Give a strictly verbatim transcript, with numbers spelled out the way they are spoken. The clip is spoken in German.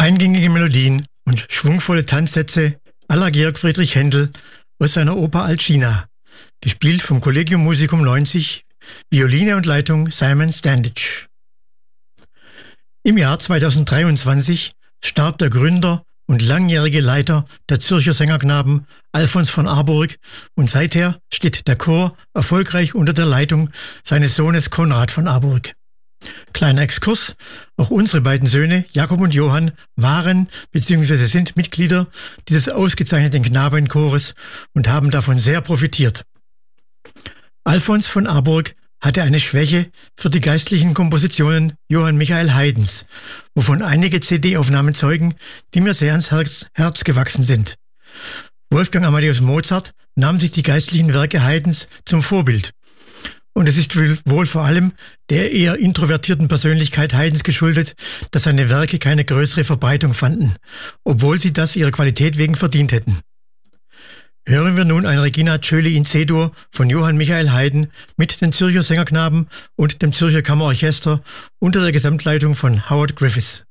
Eingängige Melodien und schwungvolle Tanzsätze à la Georg Friedrich Händel aus seiner Oper Alcina, gespielt vom Collegium Musicum neunzig, Violine und Leitung Simon Standish. Im Jahr zweitausenddreiundzwanzig starb der Gründer und langjährige Leiter der Zürcher Sängerknaben Alfons von Arburg und seither steht der Chor erfolgreich unter der Leitung seines Sohnes Konrad von Arburg. Kleiner Exkurs, auch unsere beiden Söhne, Jakob und Johann, waren bzw. sind Mitglieder dieses ausgezeichneten Knabenchores und haben davon sehr profitiert. Alfons von Arburg hatte eine Schwäche für die geistlichen Kompositionen Johann Michael Haydns, wovon einige C D-Aufnahmen zeugen, die mir sehr ans Herz, Herz gewachsen sind. Wolfgang Amadeus Mozart nahm sich die geistlichen Werke Haydns zum Vorbild. Und es ist wohl vor allem der eher introvertierten Persönlichkeit Haydns geschuldet, dass seine Werke keine größere Verbreitung fanden, obwohl sie das ihrer Qualität wegen verdient hätten. Hören wir nun ein Regina Coeli in C-Dur von Johann Michael Haydn mit den Zürcher Sängerknaben und dem Zürcher Kammerorchester unter der Gesamtleitung von Howard Griffiths.